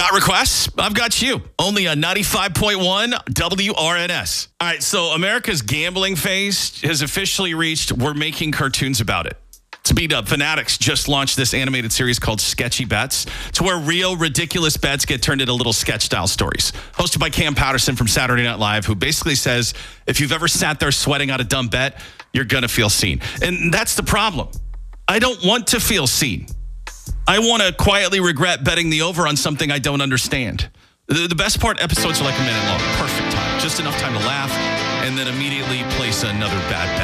Got requests? I've got you. Only on 95.1 WRNS. All right, so America's gambling phase has officially reached we're making cartoons about it. Speed up. Fanatics just launched this animated series called Sketchy Bets. It's where real, ridiculous bets get turned into little sketch-style stories. Hosted by Cam Patterson from Saturday Night Live, who basically says, if you've ever sat there sweating out a dumb bet, you're going to feel seen. And that's the problem. I don't want to feel seen. I want to quietly regret betting the over on something I don't understand. The best part, episodes are like a minute long. Perfect time. Just enough time to laugh and then immediately place another bad bet.